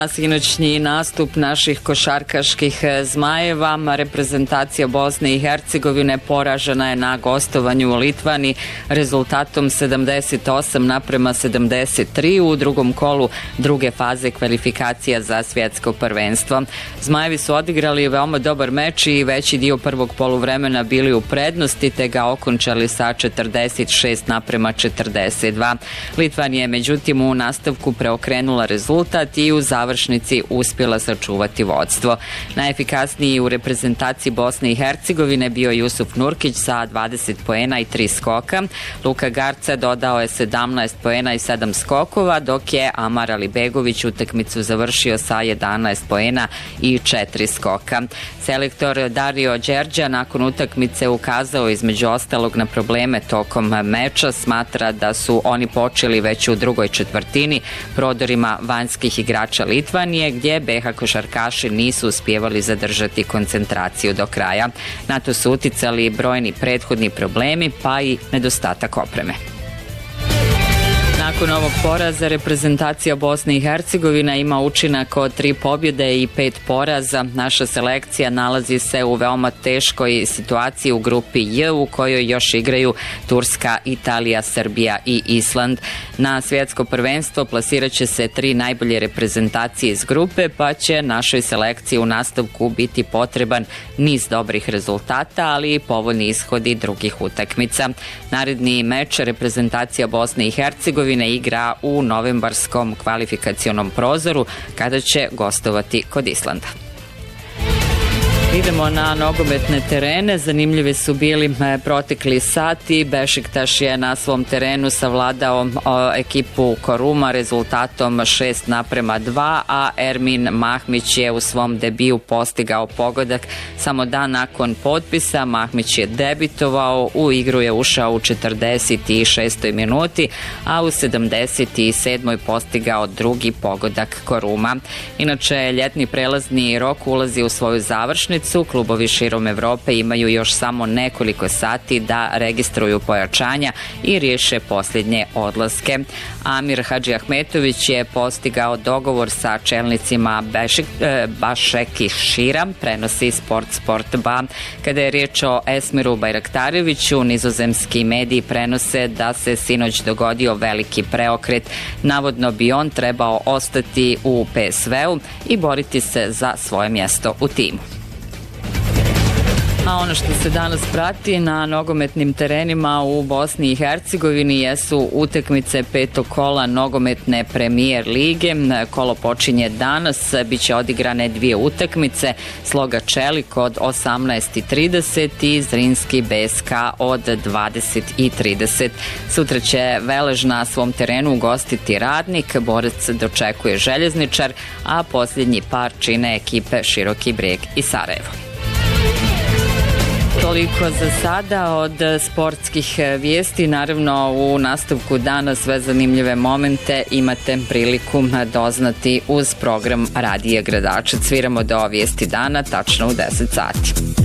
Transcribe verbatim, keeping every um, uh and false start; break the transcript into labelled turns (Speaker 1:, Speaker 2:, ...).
Speaker 1: Sinoćnji nastup naših košarkaških zmajeva, reprezentacija Bosne i Hercegovine poražena je na gostovanju u Litvani rezultatom sedamdeset osam naprema sedamdeset tri u drugom kolu druge faze kvalifikacija za svjetsko prvenstvo. Zmajevi su odigrali veoma dobar meč i veći dio prvog poluvremena bili u prednosti te ga okončali sa četrdeset šest naprema četrdeset dva. Litvanija je međutim u nastavku preokrenula rezultat i u završnici uspjela sačuvati vodstvo. Najefikasniji u reprezentaciji Bosne i Hercegovine bio Jusuf Nurkić sa dvadeset poena i tri skoka. Luka Garca dodao je sedamnaest poena i sedam skokova, dok je Amar Alibegović utakmicu završio sa jedanaest poena i četiri skoka. Selektor Dario Đerđa nakon utakmice ukazao između ostalog na probleme tokom meča. Smatra da su oni počeli već u drugoj četvrtini prodorima vanjskih igrača Litvanije, gdje be ha košarkaši nisu uspijevali zadržati koncentraciju do kraja. Na to su uticali brojni prethodni problemi, pa i nedostatak opreme. Nakon ovog poraza reprezentacija Bosne i Hercegovine ima učinak od tri pobjede i pet poraza. Naša selekcija nalazi se u veoma teškoj situaciji u grupi J, u kojoj još igraju Turska, Italija, Srbija i Island. Na svjetsko prvenstvo plasirat će se tri najbolje reprezentacije iz grupe, pa će našoj selekciji u nastavku biti potreban niz dobrih rezultata, ali i povoljni ishodi drugih utakmica. Naredni meč reprezentacija Bosne i Hercegovine igra u novembarskom kvalifikacionom prozoru kada će gostovati kod Islanda. Idemo na nogometne terene. Zanimljivi su bili protekli sati. Bešiktaš je na svom terenu savladao ekipu Koruma rezultatom šest naprema dva, a Ermin Mahmić je u svom debiju postigao pogodak samo dan nakon potpisa. Mahmić je debitovao, u igru je ušao u četrdeset šestoj minuti, a u sedamdeset sedmoj postigao drugi pogodak Koruma. Inače, ljetni prelazni rok ulazi u svoju završnicu. Klubovi širom Evrope imaju još samo nekoliko sati da registruju pojačanja i riješe posljednje odlaske. Amir Hadžiahmetović je postigao dogovor sa čelnicima Bešik, e, Başakşehira, prenosi Sport Sport ba. Kada je riječ o Esmiru Bajraktareviću, nizozemski mediji prenose da se sinoć dogodio veliki preokret. Navodno bi on trebao ostati u P S V-u i boriti se za svoje mjesto u timu. A ono što se danas prati na nogometnim terenima u Bosni i Hercegovini jesu utakmice petog kola nogometne premijer lige. Kolo počinje danas, bit će odigrane dvije utakmice, Sloga Čelik od osamnaest i trideset i Zrinski B S K od dvadeset i trideset. Sutra će Velež na svom terenu ugostiti Radnik, Borac dočekuje Željezničar, a posljednji par čine ekipe Široki Brijeg i Sarajevo. Toliko za sada od sportskih vijesti. Naravno, u nastavku dana sve zanimljive momente imate priliku doznati uz program Radija Gradačac. Sviramo do vijesti dana, tačno u deset sati.